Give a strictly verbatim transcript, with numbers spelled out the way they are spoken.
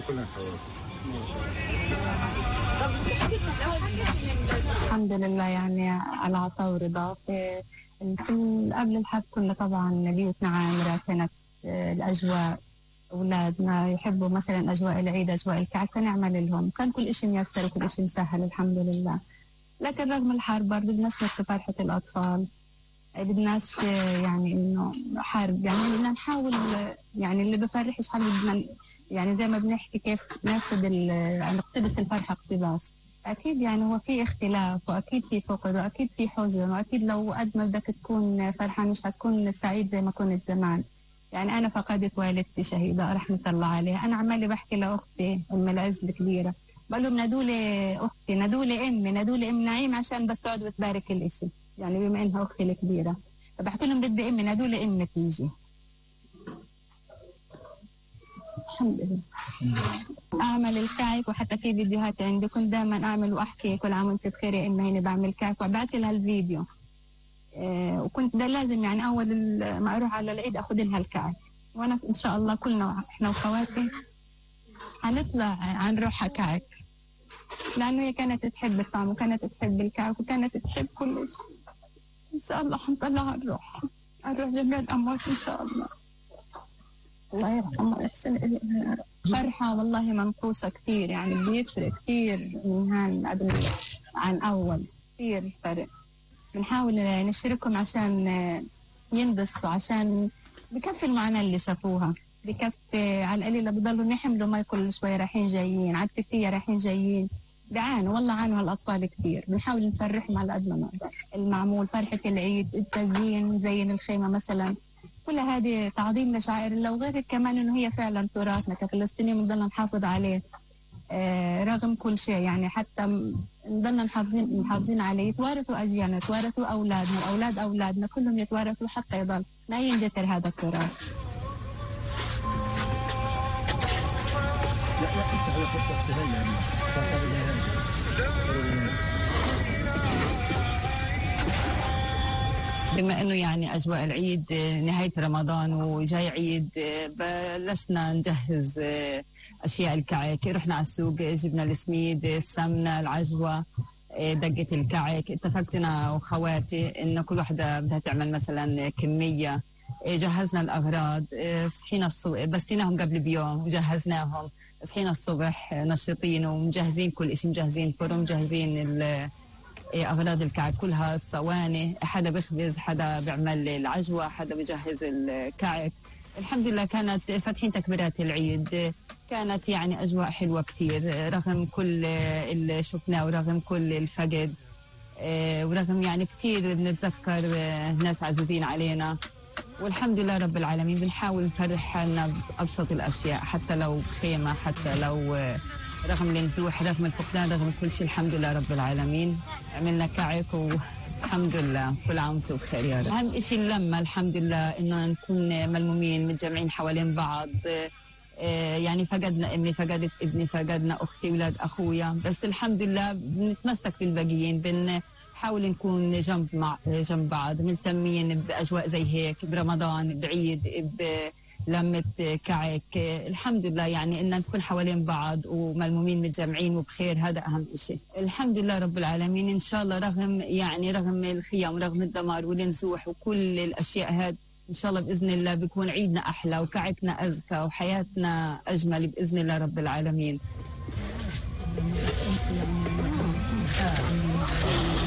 كلنا نحاول. الحمد لله يعني على عطاء ورضا. في قبل الحرب كنا طبعا بيوتنا عامرة، كانت الأجواء أولادنا يحبوا مثلا أجواء العيد أجواء الكعك، فنعمل لهم، كان كل إشي ميسر وكل إشي مسهل الحمد لله. لكن رغم الحرب برضه بدناش نفس فرحة الأطفال، بدناش يعني إنه حرب، يعني بدنا نحاول يعني اللي بفرحش حاجة بدنا يعني زي ما بنحكي كيف ناخد نقتبس الفرحة اقتباس. أكيد يعني هو في اختلاف، وأكيد في فقد، وأكيد في حزن، وأكيد لو قد ما بدك تكون فرحان مش هتكون سعيد زي ما كنت زمان. يعني أنا فقدت والدتي شهيدة رحمة الله عليها، أنا عمالي بحكي لأختي أم العز الكبيرة، بقول لهم نادولي أختي، نادولي أمي، نادولي أم نعيم، عشان بس تقعد وتبارك الإشي، يعني بما إنها أختي الكبيرة. فبحكي لهم بدي أمي، نادولي أمي تيجي. الحمد لله. أعمل الكعك، وحتى في فيديوهات عندي كنت دائما أعمل وأحكي كل عام وأنت بخير يا أمي، هنا بعمل كعك وبعت لها الفيديو. إيه، وكنت ده لازم يعني أول ما أروح على العيد أخذ لها الكعك. وأنا إن شاء الله كلنا إحنا وخواتي هنطلع عن روحها كعك، لأنه هي كانت تحب الطعم وكانت تحب الكعك وكانت تحب كل شيء. إن شاء الله حنطلع عن روحها، عن روح جميع الأموات إن شاء الله. الله يرحمها ويحسن إليها يا رب. فرحة والله منقوصة كتير، يعني بيفرق كتير من هان قبل عن أول، كتير فرق. بنحاول نشاركهم عشان ينبسطوا، عشان بكفي المعاناة اللي شافوها، بكفي على القليلة بضلوا يحملوا ما كل شوي رايحين جايين على التكية رايحين جايين، بيعانوا والله، عانوا هالأطفال كتير. بنحاول نفرحهم على قد ما نقدر. المعمول، فرحة العيد، التزيين، زين الخيمة مثلا، كل هذه تعظيم لشعائر الله، وغير كمان انه هي فعلا تراثنا كفلسطينيين بنضلنا نحافظ عليه آه رغم كل شيء، يعني حتى نضلنا محافظين محافظين عليه، يتوارثوا اجيالنا، يتوارثوا اولادنا واولاد اولادنا، كلهم يتوارثوا حتى يضل ما يندثر هذا التراث. لا لا انت على خطة بما انه يعني اجواء العيد نهايه رمضان وجاي عيد، بلشنا نجهز اشياء الكعك، رحنا على السوق جبنا السميد، السمنه، العجوه، دقه الكعك. اتفقت انا وخواتي انه كل واحده بدها تعمل مثلا كميه. جهزنا الاغراض، صحينا الصبح بسيناهم قبل بيوم وجهزناهم، صحينا الصبح نشيطين ومجهزين كل شيء، مجهزين فرن، مجهزين أغراض الكعك كلها، الصواني، حدا بيخبز، حدا بيعمل العجوة، حدا بيجهز الكعك. الحمد لله كانت فاتحين تكبيرات العيد، كانت يعني أجواء حلوة كتير رغم كل اللي شفناه ورغم كل الفقد، ورغم يعني كتير بنتذكر ناس عزيزين علينا. والحمد لله رب العالمين بنحاول نفرح حالنا بأبسط الأشياء، حتى لو خيمة، حتى لو رغم النزوح، رغم الفقدان، رغم كل شيء. الحمد لله رب العالمين عملنا كعك والحمد لله. كل عام وانتم بخير يا رب. أهم شيء اللمة، الحمد لله إنه نكون ملمومين متجمعين حوالين بعض. يعني فقدنا ابني، فقدت ابني، فقدنا أختي، ولاد أخويا، بس الحمد لله بنتمسك بالباقيين، بنحاول نكون جنب مع جنب بعض، ملتمين بأجواء زي هيك، برمضان، بعيد، بلمة كعك. الحمد لله يعني إن نكون حوالين بعض وملمومين متجمعين وبخير، هذا أهم شيء. الحمد لله رب العالمين. إن شاء الله رغم يعني رغم الخيام ورغم الدمار والنزوح وكل الأشياء هذه، إن شاء الله بإذن الله بيكون عيدنا أحلى وكعكنا أزكى وحياتنا أجمل بإذن الله رب العالمين.